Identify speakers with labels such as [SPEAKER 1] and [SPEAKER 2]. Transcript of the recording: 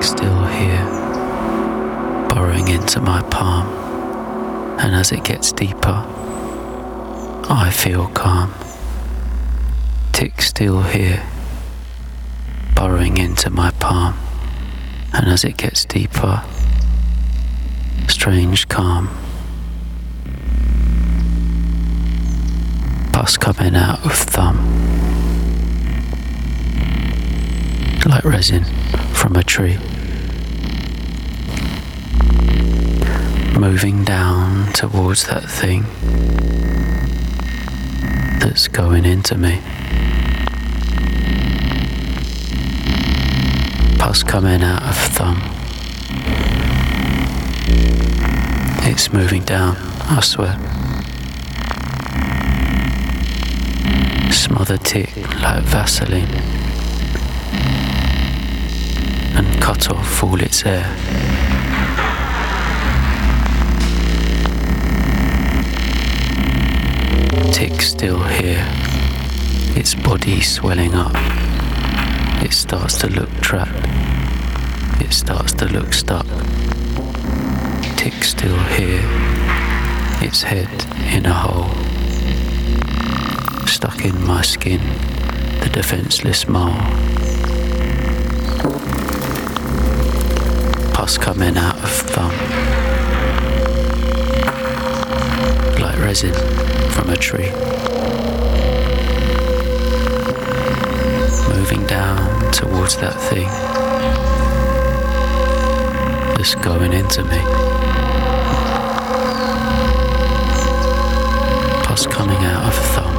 [SPEAKER 1] still here, burrowing into my palm, and as it gets deeper, I feel calm. Tick still here, burrowing into my palm, and as it gets deeper, strange calm. Pus coming out of thumb, like resin from a tree. Moving down towards that thing that's going into me. Pus coming out of thumb. It's moving down, I swear. Smother tick like Vaseline, and cut off all its air. Tick still here, its body swelling up. It starts to look trapped. It starts to look stuck. Tick still here, its head in a hole. Stuck in my skin, the defenseless mole. Pus coming out of thumb, like resin from a tree. Moving down towards that thing that's going into me. Pus coming out of thumb.